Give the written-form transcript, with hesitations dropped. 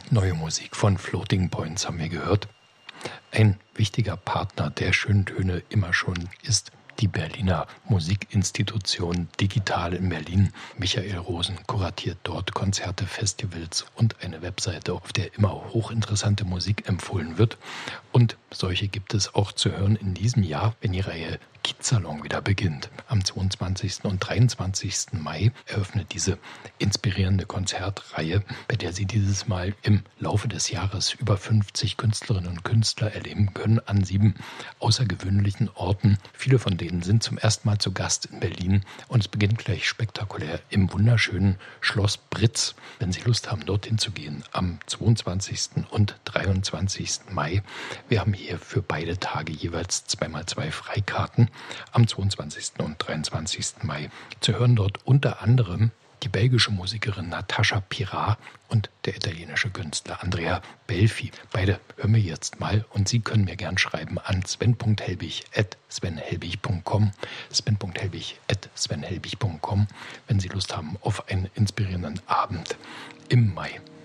Neue Musik von Floating Points haben wir gehört. Ein wichtiger Partner der schönen Töne immer schon ist die Berliner Musikinstitution Digital in Berlin. Michael Rosen kuratiert dort Konzerte, Festivals und eine Webseite, auf der immer hochinteressante Musik empfohlen wird. Und solche gibt es auch zu hören in diesem Jahr, wenn die Reihe Kiezsalon wieder beginnt. Am 22. und 23. Mai eröffnet diese inspirierende Konzertreihe, bei der Sie dieses Mal im Laufe des Jahres über 50 Künstlerinnen und Künstler erleben können an 7 außergewöhnlichen Orten. Viele von denen sind zum ersten Mal zu Gast in Berlin und es beginnt gleich spektakulär im wunderschönen Schloss Britz. Wenn Sie Lust haben, dorthin zu gehen, am 22. und 23. Mai. Wir haben hier für beide Tage jeweils 2x2 Freikarten. Am 22. und 23. Mai zu hören dort unter anderem die belgische Musikerin Natascha Pirat und der italienische Künstler Andrea Belfi. Beide hören wir jetzt mal und Sie können mir gern schreiben an sven.helbig@svenhelbig.com, sven.helbig@svenhelbig.com, wenn Sie Lust haben auf einen inspirierenden Abend im Mai.